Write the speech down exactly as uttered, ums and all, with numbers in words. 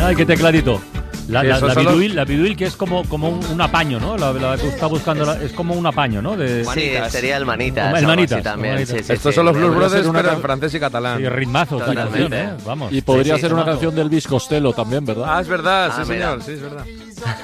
Ay, qué tecladito. La, Sí, la, esos la, son los- biduil, la biduil, que es como, como un, un apaño, ¿no? La, la que está buscando la- es como un apaño, ¿no? De, Sí, Manitas. sería el Manitas. El o algo Manitas, así también. el Manitas. Sí, sí, Estos sí. son los Blues Podría ser Brothers, una pero can- en francés y catalán. sí, ritmazos la Totalmente. canción, ¿eh? Vamos. Y podría Sí, sí, ser una temazo. canción del Elvis Costello también, ¿verdad? Ah, es verdad, Ah, sí mira. señor, sí es verdad.